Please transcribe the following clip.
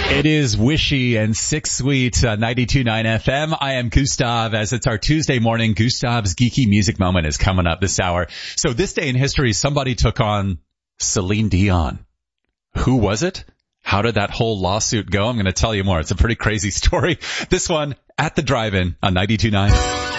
It is Wishy and Six Sweet, 92.9 FM. I am Gustav. As it's our Tuesday morning, Gustav's Geeky Music Moment is coming up this hour. So this day in history, somebody took on Celine Dion. Who was it? How did that whole lawsuit go? I'm going to tell you more. It's a pretty crazy story. This one at the drive-in on 92.9.